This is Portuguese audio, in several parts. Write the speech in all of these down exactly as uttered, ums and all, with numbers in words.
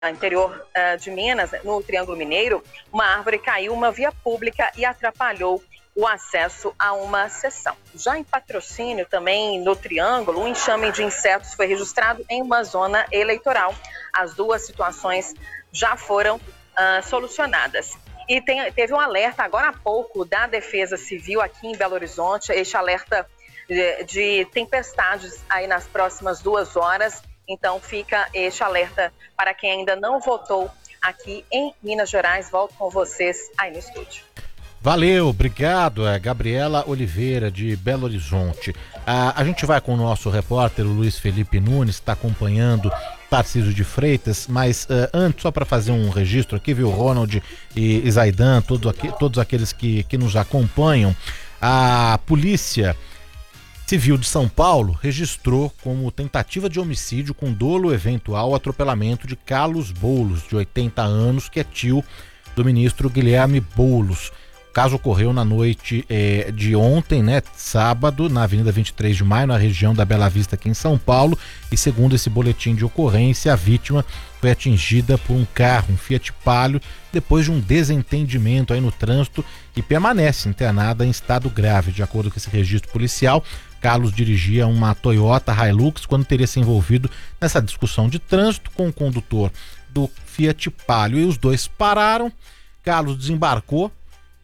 interior uh, de Minas, no Triângulo Mineiro, uma árvore caiu uma via pública e atrapalhou o acesso a uma sessão. Já em Patrocínio, também no Triângulo, um enxame de insetos foi registrado em uma zona eleitoral. As duas situações já foram uh, solucionadas. E tem, teve um alerta agora há pouco da Defesa Civil aqui em Belo Horizonte, este alerta de, de tempestades aí nas próximas duas horas. Então fica este alerta para quem ainda não votou aqui em Minas Gerais. Volto com vocês aí no estúdio. Valeu, obrigado, é Gabriela Oliveira de Belo Horizonte. Ah, a gente vai com o nosso repórter, o Luiz Felipe Nunes, que está acompanhando Tarcísio de Freitas, mas uh, antes, só para fazer um registro aqui, viu, Ronald e Zaidan, todo aqui, todos aqueles que, que nos acompanham, a Polícia Civil de São Paulo registrou como tentativa de homicídio com dolo eventual o atropelamento de Carlos Boulos, de oitenta anos, que é tio do ministro Guilherme Boulos. O caso ocorreu na noite eh, de ontem, né, sábado, na Avenida vinte e três de maio, na região da Bela Vista, aqui em São Paulo, e segundo esse boletim de ocorrência, a vítima foi atingida por um carro, um Fiat Palio, depois de um desentendimento aí no trânsito e permanece internada em estado grave. De acordo com esse registro policial, Carlos dirigia uma Toyota Hilux quando teria se envolvido nessa discussão de trânsito com o condutor do Fiat Palio, e os dois pararam. Carlos desembarcou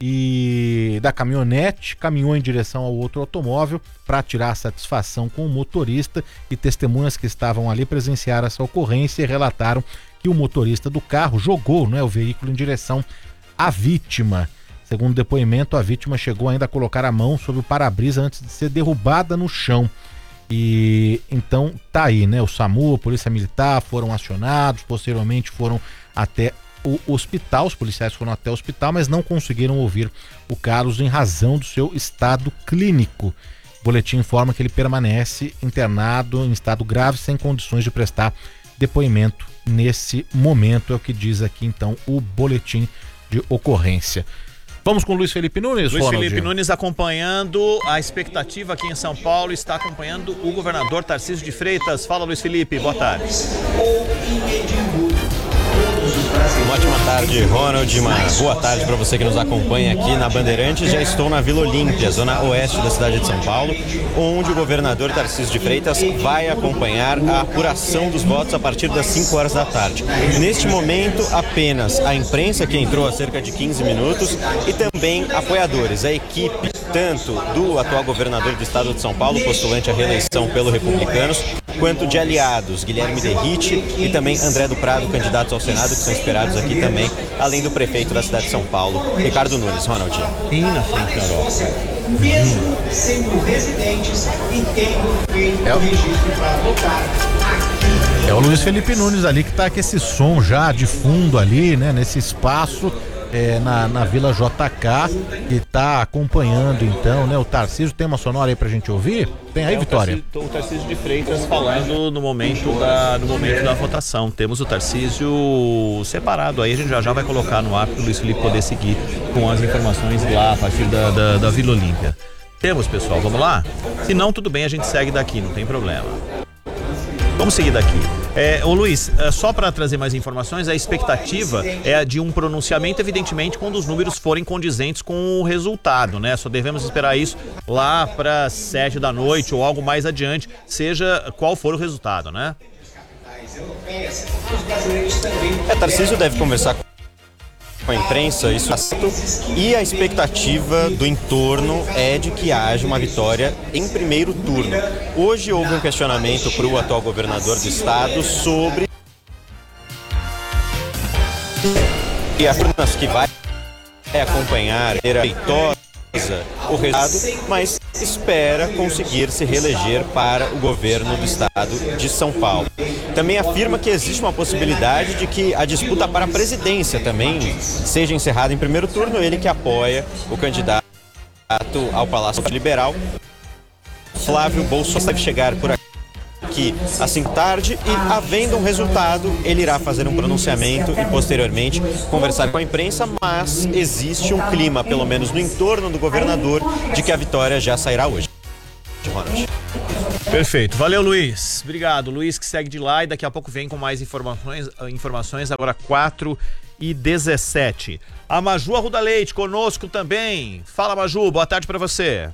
e da caminhonete, caminhou em direção ao outro automóvel para tirar satisfação com o motorista, e testemunhas que estavam ali presenciaram essa ocorrência e relataram que o motorista do carro jogou, né, o veículo em direção à vítima. Segundo o depoimento, a vítima chegou ainda a colocar a mão sobre o para-brisa antes de ser derrubada no chão. E então tá aí, né? O SAMU, a Polícia Militar foram acionados, posteriormente foram até o hospital, os policiais foram até o hospital, mas não conseguiram ouvir o Carlos em razão do seu estado clínico. O boletim informa que ele permanece internado em estado grave, sem condições de prestar depoimento nesse momento, é o que diz aqui então o boletim de ocorrência. Vamos com o Luiz Felipe Nunes, Luiz Ronald. Felipe Nunes acompanhando a expectativa aqui em São Paulo, está acompanhando o governador Tarcísio de Freitas. Fala, Luiz Felipe, boa tarde. Uma ótima tarde, Ronald, uma boa tarde para você que nos acompanha aqui na Bandeirantes. Já estou na Vila Olímpia, zona oeste da cidade de São Paulo, onde o governador Tarcísio de Freitas vai acompanhar a apuração dos votos a partir das cinco horas da tarde. Neste momento, apenas a imprensa, que entrou há cerca de quinze minutos, e também apoiadores, a equipe tanto do atual governador do estado de São Paulo, postulante à reeleição pelo Republicanos, quanto de aliados, Guilherme Derrite e também André do Prado, candidatos ao Senado, que são esperados aqui também, além do prefeito da cidade de São Paulo, Ricardo Nunes. Ronald. E na frente da Europa. Mesmo sendo residentes e tendo feito o registro para votar aqui. É o Luiz Felipe Nunes ali que tá com esse som já de fundo ali, né, nesse espaço é, na, na Vila J K, que tá acompanhando então, né, o Tarcísio. Tem uma sonora aí pra gente ouvir? Tem aí, é, Vitória? O Tarcísio, o Tarcísio de Freitas falando no momento, da, no momento da votação. Temos o Tarcísio separado aí, a gente já já vai colocar no ar para o Luiz Felipe poder seguir com as informações lá a partir da, da, da Vila Olímpia. Temos, pessoal, vamos lá? Se não, tudo bem, a gente segue daqui, não tem problema. Vamos seguir daqui. É, ô Luiz, só para trazer mais informações, a expectativa é a de um pronunciamento, evidentemente, quando os números forem condizentes com o resultado, né? Só devemos esperar isso lá para sete da noite ou algo mais adiante, seja qual for o resultado, né? É, Tarcísio deve conversar com com a imprensa, isso e a expectativa do entorno é de que haja uma vitória em primeiro turno. Hoje houve um questionamento para o atual governador do estado sobre e as urnas que vai acompanhar a vitória, o resultado, mas espera conseguir se reeleger para o governo do estado de São Paulo. Também afirma que existe uma possibilidade de que a disputa para a presidência também seja encerrada em primeiro turno, ele que apoia o candidato ao Palácio Liberal, Flávio Bolsonaro. Deve chegar por aqui assim tarde e, havendo um resultado, ele irá fazer um pronunciamento e posteriormente conversar com a imprensa, mas existe um clima, pelo menos no entorno do governador, de que a vitória já sairá hoje. Ronald. Perfeito, valeu Luiz, obrigado. Luiz que segue de lá e daqui a pouco vem com mais informações, informações agora quatro e dezessete. A Maju Arruda Leite conosco também. Fala Maju, boa tarde para você.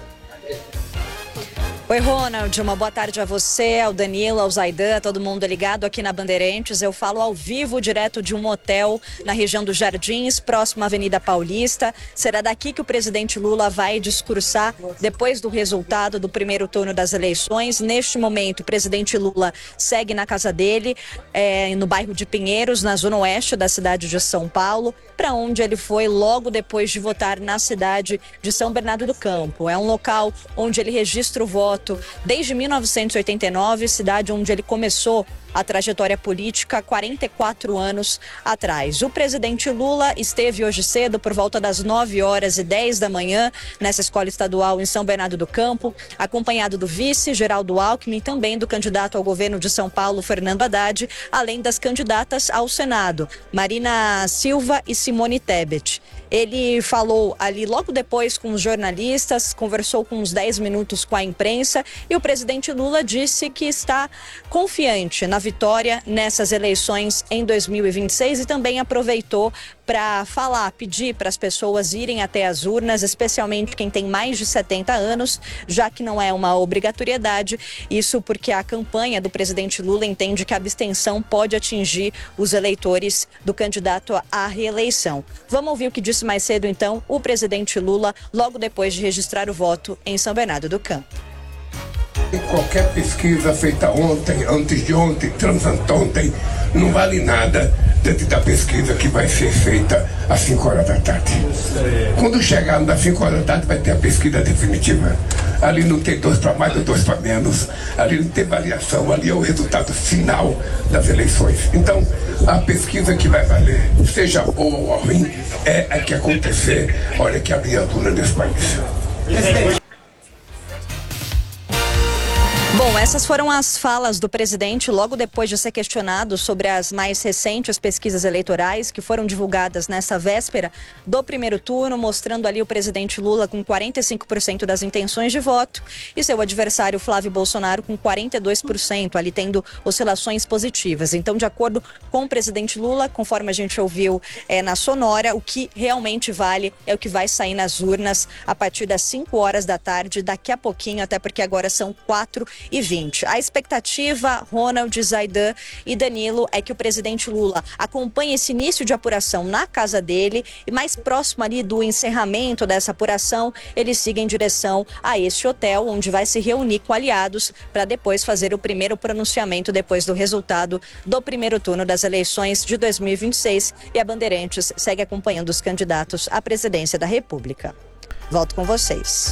Oi, Ronald, uma boa tarde a você, ao Danilo, ao Zaidan, todo mundo ligado aqui na Bandeirantes. Eu falo ao vivo, direto de um hotel na região dos Jardins, próximo à Avenida Paulista. Será daqui que o presidente Lula vai discursar depois do resultado do primeiro turno das eleições. Neste momento, o presidente Lula segue na casa dele, é, no bairro de Pinheiros, na zona oeste da cidade de São Paulo, para onde ele foi logo depois de votar na cidade de São Bernardo do Campo. É um local onde ele registra o voto desde mil novecentos e oitenta e nove, cidade onde ele começou a trajetória política quarenta e quatro anos atrás. O presidente Lula esteve hoje cedo, por volta das nove horas e dez da manhã, nessa escola estadual em São Bernardo do Campo, acompanhado do vice, Geraldo Alckmin, e também do candidato ao governo de São Paulo, Fernando Haddad, além das candidatas ao Senado, Marina Silva e Simone Tebet. Ele falou ali logo depois com os jornalistas, conversou com uns dez minutos com a imprensa e o presidente Lula disse que está confiante na vitória nessas eleições em dois mil e vinte e seis e também aproveitou para falar, pedir para as pessoas irem até as urnas, especialmente quem tem mais de setenta anos, já que não é uma obrigatoriedade. Isso porque a campanha do presidente Lula entende que a abstenção pode atingir os eleitores do candidato à reeleição. Vamos ouvir o que disse mais cedo, então, o presidente Lula, logo depois de registrar o voto em São Bernardo do Campo. Qualquer pesquisa feita ontem, antes de ontem, transanteontem, não vale nada dentro da pesquisa que vai ser feita às cinco horas da tarde. Quando chegarmos às cinco horas da tarde, vai ter a pesquisa definitiva. Ali não tem dois para mais ou dois para menos. Ali não tem variação. Ali é o resultado final das eleições. Então, a pesquisa que vai valer, seja boa ou ruim, é a que acontecer. Olha que abrir a urna desse país. Bom, essas foram as falas do presidente logo depois de ser questionado sobre as mais recentes pesquisas eleitorais que foram divulgadas nessa véspera do primeiro turno, mostrando ali o presidente Lula com quarenta e cinco por cento das intenções de voto e seu adversário Flávio Bolsonaro com quarenta e dois por cento, ali tendo oscilações positivas. Então, de acordo com o presidente Lula, conforme a gente ouviu é, na sonora, o que realmente vale é o que vai sair nas urnas a partir das cinco horas da tarde, daqui a pouquinho, até porque agora são quatro e vinte. A expectativa, Ronald, Zaidan e Danilo, é que o presidente Lula acompanhe esse início de apuração na casa dele e mais próximo ali do encerramento dessa apuração, ele siga em direção a este hotel, onde vai se reunir com aliados para depois fazer o primeiro pronunciamento depois do resultado do primeiro turno das eleições de dois mil e vinte e seis, e a Bandeirantes segue acompanhando os candidatos à presidência da República. Volto com vocês.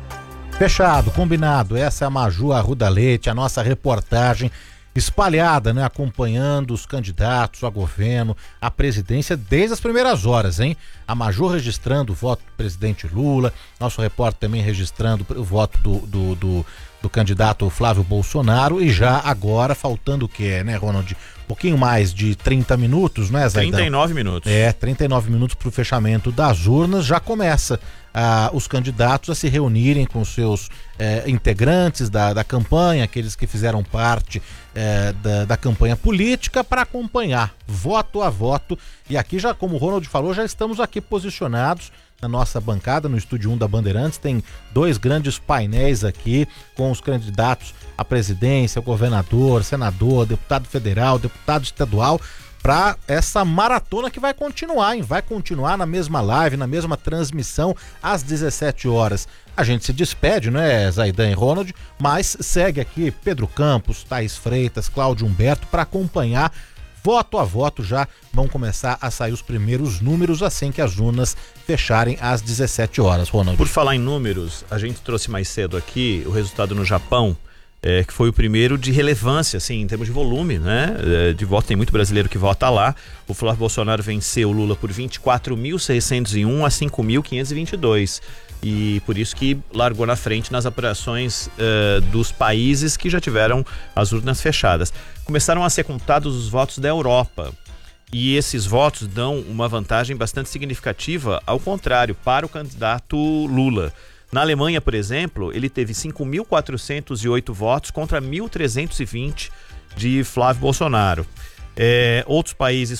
Fechado, combinado. Essa é a Maju Arruda Leite, a nossa reportagem espalhada, né? Acompanhando os candidatos a governo, a presidência desde as primeiras horas, hein? A Maju registrando o voto do presidente Lula, nosso repórter também registrando o voto do, do, do, do candidato Flávio Bolsonaro e já agora faltando o quê, né, Ronald? Um pouquinho mais de trinta minutos, né, Zaidan? trinta e nove minutos. É, trinta e nove minutos para o fechamento das urnas, já começa ah, os candidatos a se reunirem com seus eh, integrantes da, da campanha, aqueles que fizeram parte eh, da, da campanha política, para acompanhar voto a voto. E aqui já, como o Ronald falou, já estamos aqui posicionados na nossa bancada, no Estúdio um da Bandeirantes. Tem dois grandes painéis aqui com os candidatos à presidência, governador, senador, deputado federal, deputado estadual, para essa maratona que vai continuar, hein? Vai continuar na mesma live, na mesma transmissão, às dezessete horas. A gente se despede, né, Zaidan e Ronald, mas segue aqui Pedro Campos, Thaís Freitas, Cláudio Humberto para acompanhar voto a voto. Já vão começar a sair os primeiros números assim que as urnas fecharem às dezessete horas, Ronald. Por falar em números, a gente trouxe mais cedo aqui o resultado no Japão, é, que foi o primeiro de relevância, assim, em termos de volume, né, é, de voto. Tem muito brasileiro que vota lá. O Flávio Bolsonaro venceu o Lula por vinte e quatro mil seiscentos e um a cinco mil quinhentos e vinte e dois. E por isso que largou na frente nas apurações uh, dos países que já tiveram as urnas fechadas. Começaram a ser contados os votos da Europa. E esses votos dão uma vantagem bastante significativa, ao contrário, para o candidato Lula. Na Alemanha, por exemplo, ele teve cinco mil quatrocentos e oito votos contra mil trezentos e vinte de Flávio Bolsonaro. É, outros países